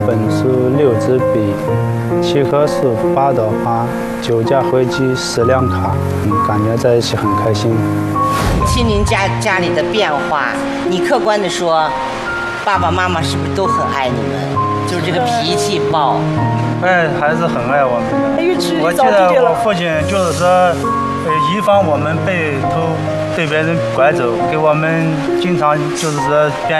本书6支笔，7棵树，8朵花，9架飞机，10辆卡，感觉在一起很开心。 亲您家里的变化，你客观的说，爸爸妈妈是不是都很爱你们？就是这个脾气暴。 还是很爱我们的。我记得我父亲就是说，以防我们被别人拐走，给我们经常就是说编